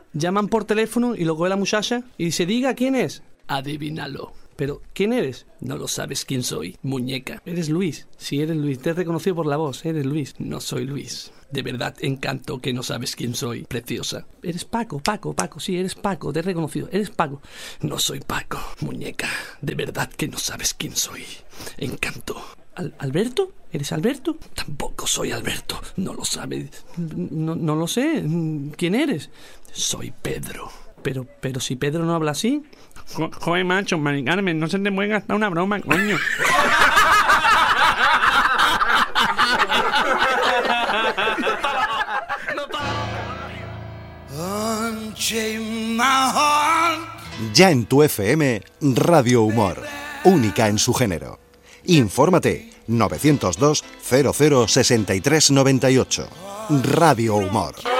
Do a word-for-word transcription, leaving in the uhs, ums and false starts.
Llaman por teléfono y lo coge la muchacha y dice, diga, ¿quién es? Adivínalo. Pero, ¿quién eres? No lo sabes quién soy, muñeca. Eres Luis. Sí, eres Luis. Te he reconocido por la voz. Eres Luis. No soy Luis. De verdad, encanto que no sabes quién soy, preciosa. Eres Paco, Paco, Paco. Sí, eres Paco. Te he reconocido. Eres Paco. No soy Paco, muñeca. De verdad que no sabes quién soy. Encanto. ¿Al- ¿Alberto? ¿Eres Alberto? Tampoco soy Alberto. No lo sabes. No, no lo sé. ¿Quién eres? Soy Pedro. Pero, pero si Pedro no habla así... Jo- Joder, macho, Mari Carmen, no se te puede gastar una broma, coño. Ya en tu F M, Radio Humor, única en su género. Infórmate novecientos dos cero cero sesenta y tres noventa y ocho. Radio Humor.